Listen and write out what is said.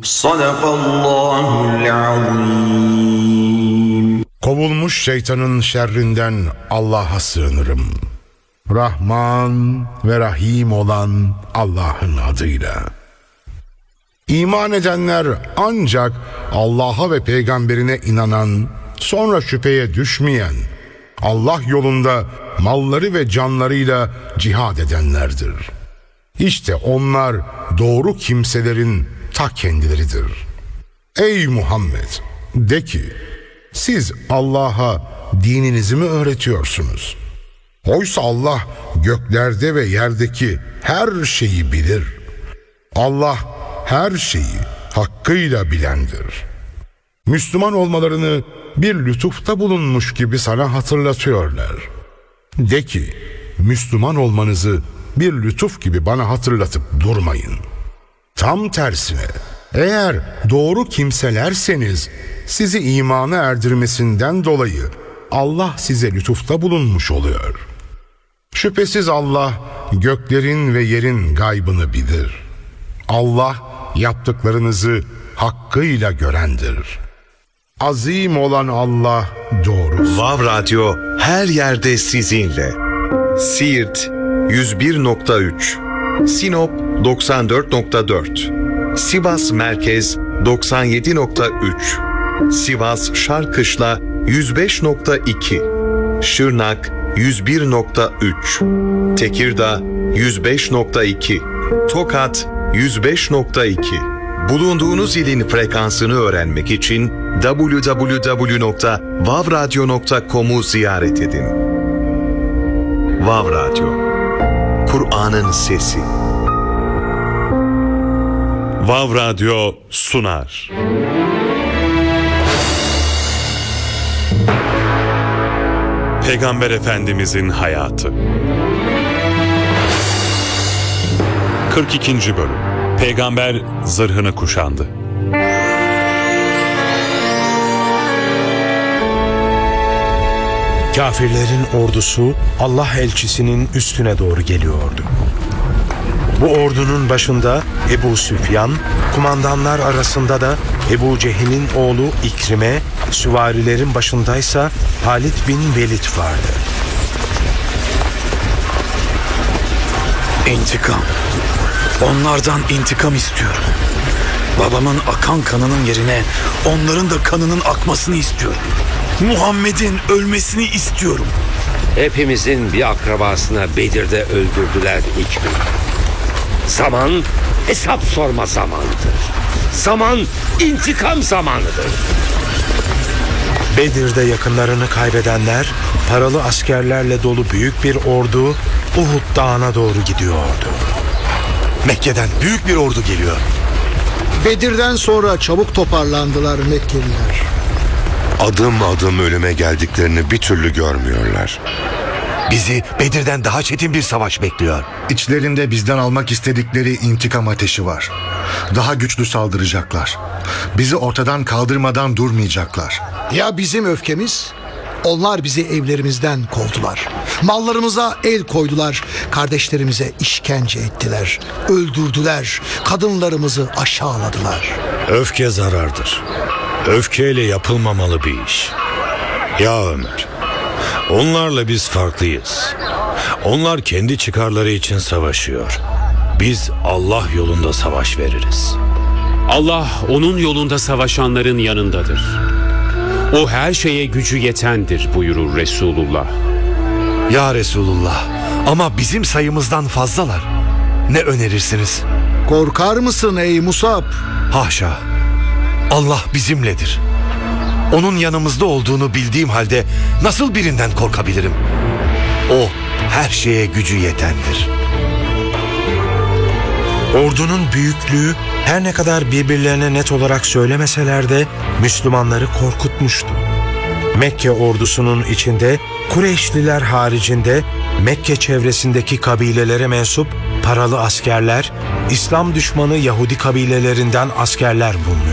Sadakallahul azim. Kovulmuş şeytanın şerrinden Allah'a sığınırım. Rahman ve Rahim olan Allah'ın adıyla. İman edenler ancak Allah'a ve peygamberine inanan, sonra şüpheye düşmeyen, Allah yolunda malları ve canlarıyla cihad edenlerdir. İşte onlar doğru kimselerin ta kendileridir. Ey Muhammed! De ki, siz Allah'a dininizi mi öğretiyorsunuz? Oysa Allah göklerde ve yerdeki her şeyi bilir. Allah her şeyi hakkıyla bilendir. Müslüman olmalarını bir lütufta bulunmuş gibi sana hatırlatıyorlar. De ki, Müslüman olmanızı bir lütuf gibi bana hatırlatıp durmayın. Tam tersine, eğer doğru kimselerseniz sizi imana erdirmesinden dolayı Allah size lütufta bulunmuş oluyor. Şüphesiz Allah göklerin ve yerin gaybını bilir. Allah yaptıklarınızı hakkıyla görendir. Azim olan Allah doğru. Vav Radyo her yerde sizinle. Siirt 101.3, Sinop 94.4, Sivas Merkez 97.3, Sivas Şarkışla 105.2, Şırnak 101.3, Tekirdağ 105.2, Tokat 105.2. Bulunduğunuz ilin frekansını öğrenmek için www.vavradyo.com'u ziyaret edin. Vav Radyo, Kur'an'ın sesi. Vav Radyo sunar. Peygamber Efendimizin hayatı. 42. bölüm. Peygamber zırhını kuşandı. Kafirlerin ordusu Allah elçisinin üstüne doğru geliyordu. Bu ordunun başında Ebu Süfyan, kumandanlar arasında da Ebu Cehil'in oğlu İkrime, süvarilerin başındaysa Halid bin Velid vardı. İntikam. Onlardan intikam istiyorum. Babamın akan kanının yerine onların da kanının akmasını istiyorum. Muhammed'in ölmesini istiyorum. Hepimizin bir akrabasına Bedir'de öldürdüler İkrim. Zaman hesap sorma zamanıdır. Zaman intikam zamanıdır. Bedir'de yakınlarını kaybedenler, paralı askerlerle dolu büyük bir ordu Uhud Dağı'na doğru gidiyordu. Mekke'den büyük bir ordu geliyor. Bedir'den sonra çabuk toparlandılar Mekkeliler. Adım adım ölüme geldiklerini bir türlü görmüyorlar. Bizi Bedir'den daha çetin bir savaş bekliyor. İçlerinde bizden almak istedikleri intikam ateşi var. Daha güçlü saldıracaklar. Bizi ortadan kaldırmadan durmayacaklar. Ya bizim öfkemiz? Onlar bizi evlerimizden kovdular. Mallarımıza el koydular. Kardeşlerimize işkence ettiler. Öldürdüler. Kadınlarımızı aşağıladılar. Öfke zarardır. Öfkeyle yapılmamalı bir iş. Ya Ömer, onlarla biz farklıyız. Onlar kendi çıkarları için savaşıyor. Biz Allah yolunda savaş veririz. Allah onun yolunda savaşanların yanındadır. O her şeye gücü yetendir buyurur Resulullah. Ya Resulullah, ama bizim sayımızdan fazlalar. Ne önerirsiniz? Korkar mısın ey Musab? Haşa. Allah bizimledir. Onun yanımızda olduğunu bildiğim halde nasıl birinden korkabilirim? O her şeye gücü yetendir. Ordunun büyüklüğü her ne kadar birbirlerine net olarak söylemeseler de Müslümanları korkutmuştu. Mekke ordusunun içinde Kureyşliler haricinde Mekke çevresindeki kabilelere mensup paralı askerler, İslam düşmanı Yahudi kabilelerinden askerler bulunuyor.